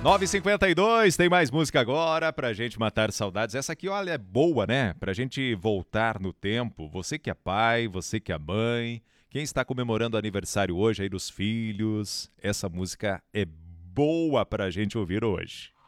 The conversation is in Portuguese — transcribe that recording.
9h52, tem mais música agora pra gente matar saudades. Essa aqui, olha, é boa, né? Pra gente voltar no tempo. Você que é pai, você que é mãe, quem está comemorando o aniversário hoje aí dos filhos, essa música é boa pra gente ouvir hoje.